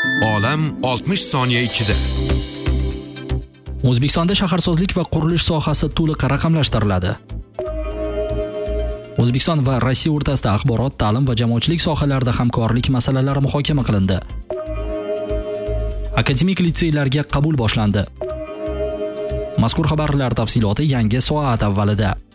Olam 60 soniya ichida. O'zbekistonda shaharsozlik va qurilish sohasi to'liq raqamlashtiriladi. O'zbekiston va Rossiya o'rtasida axborot, ta'lim va jamoatchilik sohalarida hamkorlik masalalari muhokama qilindi. Akademik litseylarga qabul boshlandi. Mazkur xabarlar tafsiloti yangi soat avvalida.